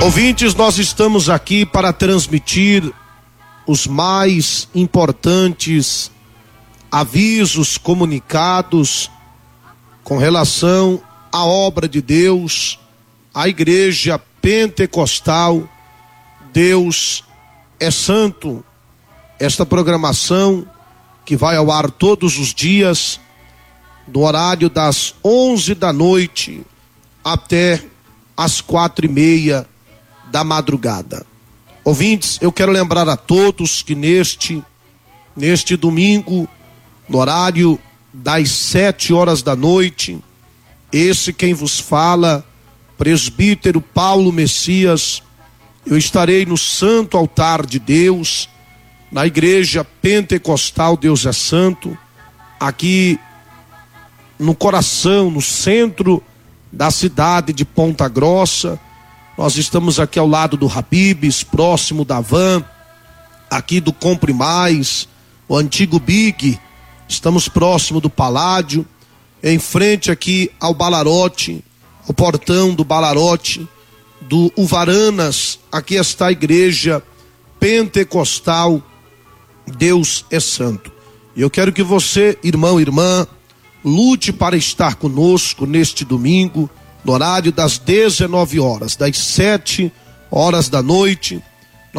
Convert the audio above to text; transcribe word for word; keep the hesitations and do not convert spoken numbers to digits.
Ouvintes, nós estamos aqui para transmitir os mais importantes avisos, comunicados com relação à obra de Deus, à Igreja Pentecostal. Deus é Santo. Esta programação que vai ao ar todos os dias, no horário das onze da noite até as quatro e meia da madrugada. Ouvintes, eu quero lembrar a todos que neste, neste domingo, no horário das sete horas da noite, esse quem vos fala, presbítero Paulo Messias, eu estarei no santo altar de Deus, na Igreja Pentecostal Deus é Santo, aqui no coração, no centro da cidade de Ponta Grossa. Nós estamos aqui ao lado do Habib's, próximo da Van, aqui do Compre Mais, o antigo Big. Estamos próximo do Paládio, em frente aqui ao Balarote, o portão do Balarote, do Uvaranas. Aqui está a Igreja Pentecostal Deus é Santo. E eu quero que você, irmão, irmã, lute para estar conosco neste domingo, no horário das dezenove horas, das sete horas da noite